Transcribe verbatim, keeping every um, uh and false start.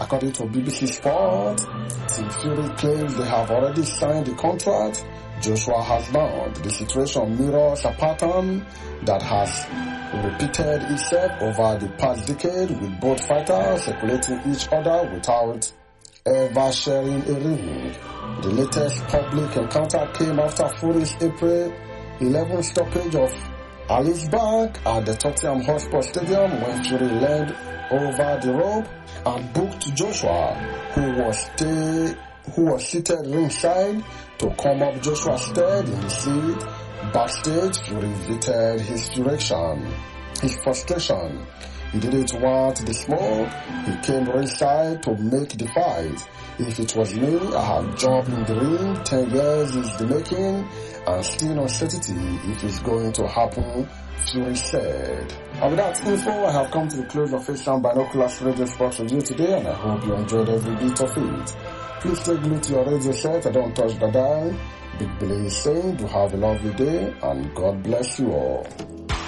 According to B B C Sport, Team Fury claims they have already signed the contract. Joshua has not. The situation mirrors a pattern that has repeated itself over the past decade, with both fighters separating each other without ever sharing a ring. The latest public encounter came after Fury's April eleventh stoppage of Ali's back at the Tottenham Hotspur Stadium, when Fury leaned over the rope and booked Joshua, who was stay, who was seated ringside, to come up Joshua's stead in the seat. Backstage, Fury vented his direction, his frustration. He didn't want the smoke. He came ringside to make the fight. If it was me, I have jumped in the ring. Ten years is the making, and still uncertainty if it's going to happen, Fury said. And with that info, I have come to the close of Asian Binoculars Radio Sports Review today, and I hope you enjoyed every bit of it. Please stay glued to your radio set and don't touch the dial. Big Billy is saying, do have a lovely day, and God bless you all.